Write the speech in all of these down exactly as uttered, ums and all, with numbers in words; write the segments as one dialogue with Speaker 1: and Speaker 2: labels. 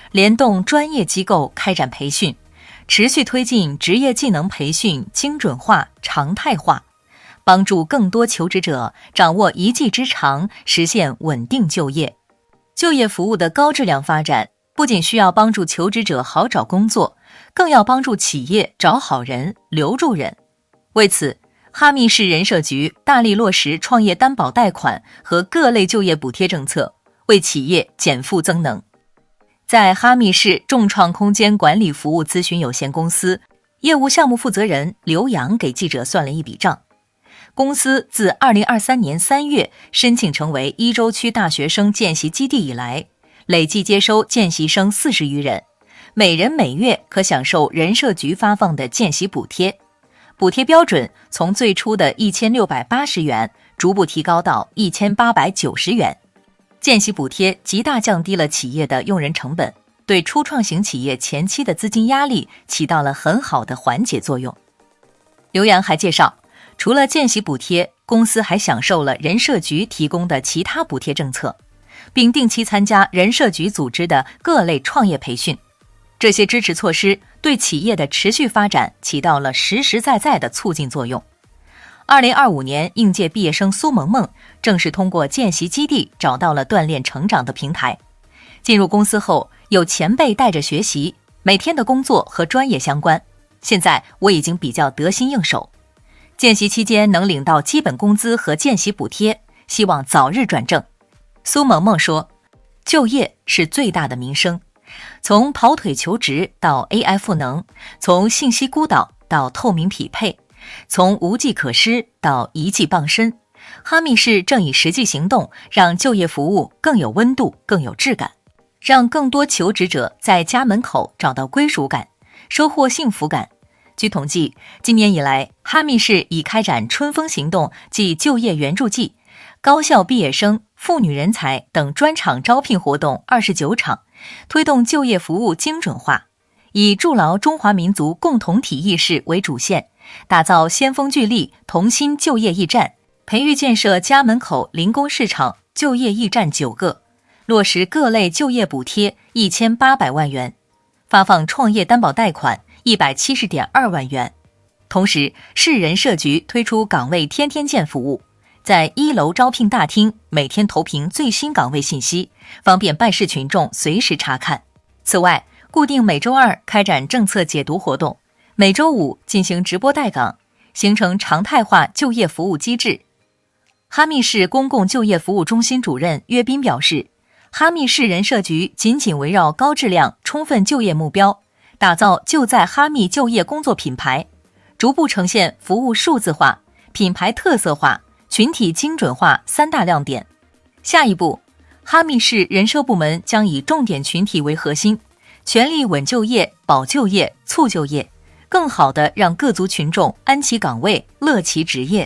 Speaker 1: 联动专业机构开展培训，持续推进职业技能培训精准化、常态化，帮助更多求职者掌握一技之长，实现稳定就业。就业服务的高质量发展，不仅需要帮助求职者好找工作，更要帮助企业找好人、留住人。为此，哈密市人社局大力落实创业担保贷款和各类就业补贴政策，为企业减负增能。在哈密市众创空间管理服务咨询有限公司，业务项目负责人刘洋给记者算了一笔账。公司自二零二三年三月申请成为伊州区大学生见习基地以来，累计接收见习生四十余人，每人每月可享受人社局发放的见习补贴。补贴标准从最初的一千六百八十元逐步提高到一千八百九十元。见习补贴极大降低了企业的用人成本，对初创型企业前期的资金压力起到了很好的缓解作用。刘洋还介绍，除了见习补贴，公司还享受了人社局提供的其他补贴政策，并定期参加人社局组织的各类创业培训。这些支持措施对企业的持续发展起到了实实在在的促进作用。二零二五年应届毕业生苏萌萌正是通过见习基地找到了锻炼成长的平台。进入公司后，有前辈带着学习，每天的工作和专业相关。现在我已经比较得心应手。见习期间能领到基本工资和见习补贴，希望早日转正。苏萌萌说，就业是最大的民生，从跑腿求职到 A I 赋能，从信息孤岛到透明匹配，从无计可施到一技傍身，哈密市正以实际行动让就业服务更有温度、更有质感，让更多求职者在家门口找到归属感，收获幸福感。据统计，今年以来，哈密市已开展春风行动暨就业援助季、高校毕业生、妇女人才等专场招聘活动二十九场，推动就业服务精准化，以筑牢中华民族共同体意识为主线，打造先锋聚力同心就业驿站，培育建设家门口零工市场就业驿站九个，落实各类就业补贴一千八百万元，发放创业担保贷款一百七十点二万元。同时，市人社局推出岗位天天见服务，在一楼招聘大厅每天投屏最新岗位信息，方便办事群众随时查看。此外，固定每周二开展政策解读活动，每周五进行直播带岗，形成常态化就业服务机制。哈密市公共就业服务中心主任岳斌表示，哈密市人社局紧紧围绕高质量、充分就业目标，打造就在哈密就业工作品牌，逐步呈现服务数字化、品牌特色化、群体精准化三大亮点。下一步，哈密市人社部门将以重点群体为核心，全力稳就业、保就业、促就业，更好地让各族群众安其岗位、乐其职业。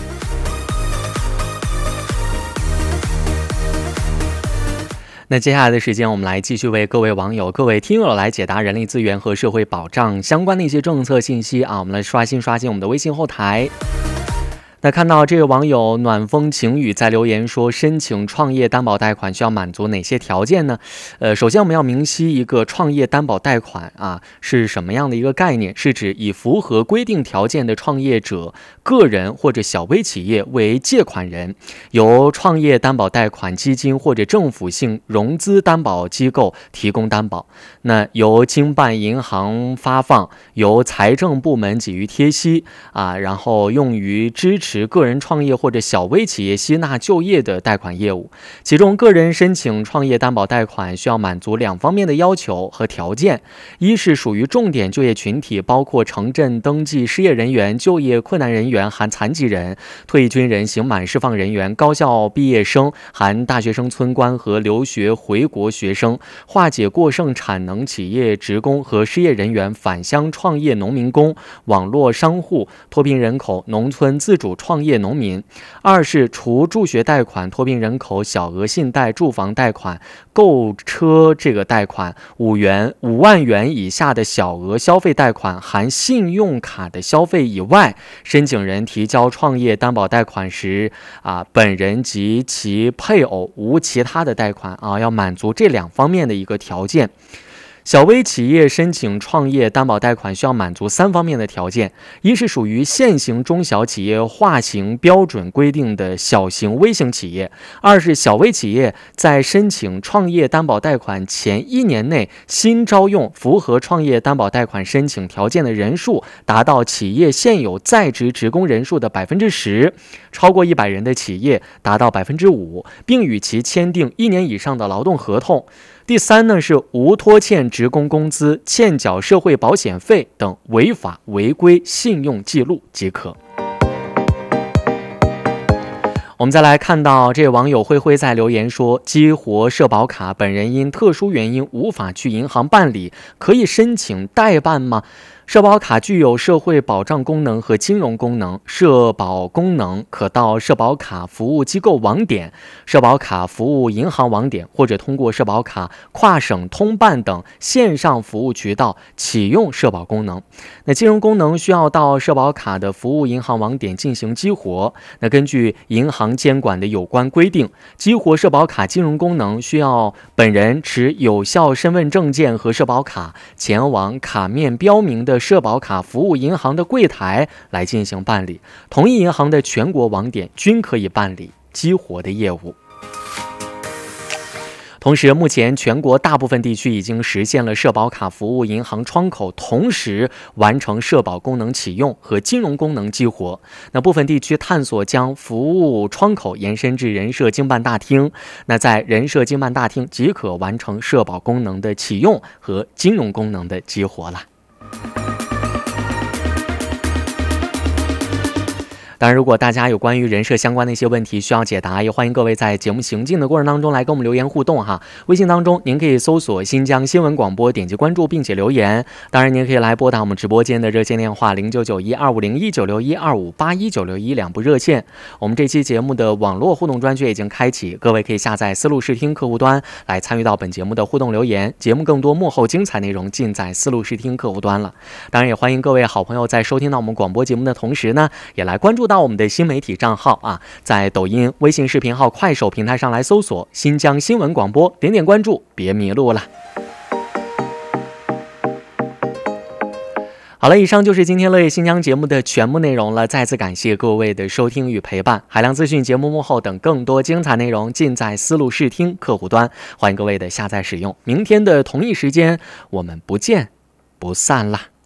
Speaker 2: 那接下来的时间，我们来继续为各位网友、各位听友来解答人力资源和社会保障相关的一些政策信息啊。我们来刷新刷新我们的微信后台。那看到这位网友暖风晴雨在留言说，申请创业担保贷款需要满足哪些条件呢？呃，首先我们要明晰一个创业担保贷款啊是什么样的一个概念，是指以符合规定条件的创业者、个人或者小微企业为借款人，由创业担保贷款基金或者政府性融资担保机构提供担保。那由经办银行发放，由财政部门给予贴息啊，然后用于支持个人创业或者小微企业吸纳就业的贷款业务。其中个人申请创业担保贷款需要满足两方面的要求和条件，一是属于重点就业群体，包括城镇登记失业人员、就业困难人员含残疾人、退役军人、刑满释放人员、高校毕业生含大学生村官和留学回国学生、化解过剩产能企业职工和失业人员、返乡创业农民工、网络商户、脱贫人口、农村自主创业农民。二是除助学贷款、脱贫人口小额信贷、住房贷款、购车这个贷款，五元五万元以下的小额消费贷款含信用卡的消费以外，申请人提交创业担保贷款时啊，本人及其配偶无其他的贷款啊，要满足这两方面的一个条件。小微企业申请创业担保贷款需要满足三方面的条件：一是属于现行中小企业划型标准规定的小型微型企业；二是小微企业在申请创业担保贷款前一年内新招用符合创业担保贷款申请条件的人数达到企业现有在职职工人数的百分之十，超过一百人的企业达到百分之五，并与其签订一年以上的劳动合同。第三呢，是无拖欠职工工资、欠缴社会保险费等违法违规信用记录即可。我们再来看到这位网友灰灰在留言说，激活社保卡，本人因特殊原因无法去银行办理，可以申请代办吗？社保卡具有社会保障功能和金融功能，社保功能可到社保卡服务机构网点、社保卡服务银行网点，或者通过社保卡跨省通办等线上服务渠道启用社保功能。那金融功能需要到社保卡的服务银行网点进行激活。那根据银行监管的有关规定，激活社保卡金融功能需要本人持有效身份证件和社保卡前往卡面标明的社保卡服务银行的柜台来进行办理，同一银行的全国网点均可以办理激活的业务。同时，目前全国大部分地区已经实现了社保卡服务银行窗口同时完成社保功能启用和金融功能激活。那部分地区探索将服务窗口延伸至人社经办大厅，那在人社经办大厅即可完成社保功能的启用和金融功能的激活了。当然，如果大家有关于人社相关的一些问题需要解答，也欢迎各位在节目行进的过程当中来跟我们留言互动哈。微信当中您可以搜索新疆新闻广播，点击关注并且留言。当然您可以来拨打我们直播间的热线电话零九九一二五零一九六一二五八一九六一两部热线。我们这期节目的网络互动专区已经开启，各位可以下载思路视听客户端来参与到本节目的互动留言。节目更多幕后精彩内容尽在思路视听客户端了。当然也欢迎各位好朋友在收听到我们广播节目的同时呢，也来关注到我们的新媒体账号啊，在抖音、微信视频号、快手平台上来搜索新疆新闻广播，点点关注，别迷路了。好了，以上就是今天乐业新疆节目的全部内容了，再次感谢各位的收听与陪伴。海量资讯、节目幕后等更多精彩内容尽在思路视听客户端，欢迎各位的下载使用。明天的同一时间我们不见不散啦。